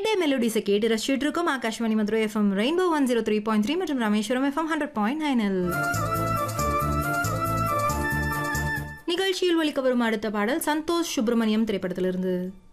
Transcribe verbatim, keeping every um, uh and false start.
வீக்கெண்டே மெலோடிஸை கேட்டு ரசிச்சுட்டு இருக்கோம். Akashvani Madurai FM rainbow one zero three point three மற்றும் ராமேஸ்வரம் எஃப்எம் ஹண்ட்ரட் பாயிண்ட் நைனில் நிகழ்ச்சியில் ஒலிக்க வரும் அடுத்த பாடல் சந்தோஷ் சுப்பிரமணியம் திரைப்படத்திலிருந்து.